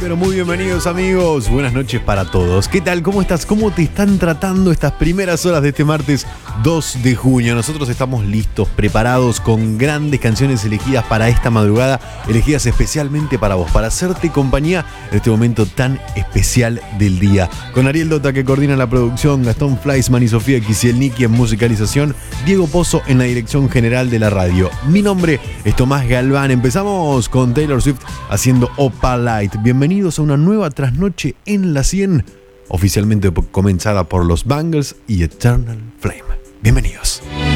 pero muy bienvenidos amigos. Buenas noches para todos. ¿Qué tal? ¿Cómo estás? ¿Cómo te están tratando estas primeras horas de este martes 2 de junio? Nosotros estamos listos, preparados con grandes canciones elegidas para esta madrugada, elegidas especialmente para vos, para hacerte compañía en este momento tan especial del día. Con Ariel Dota que coordina la producción, Gastón Fleischmann y Sofía Kisielniki en musicalización, Diego Pozo en la dirección general de la radio. Mi nombre es Tomás Galván. Empezamos con Taylor Swift haciendo Opalite. Bienvenidos a una nueva trasnoche en la 100, oficialmente comenzada por los Bangles y Eternal Flame. Bienvenidos.